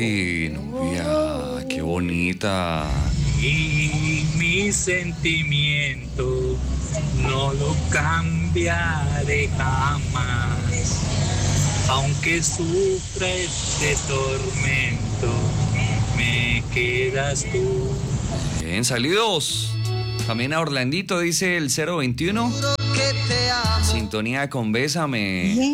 Y novia, qué bonita. Y mi sentimiento no lo cambiaré jamás. Aunque sufres de tormento, me quedas tú. Bien, salidos. También a Orlandito dice el 021. Sintonía con Bésame.